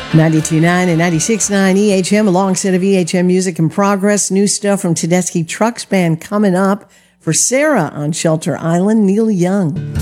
92.9 and 96.9 EHM, a long set of EHM music in progress. New stuff from Tedeschi Trucks Band coming up. For Sarah on Shelter Island, Neil Young.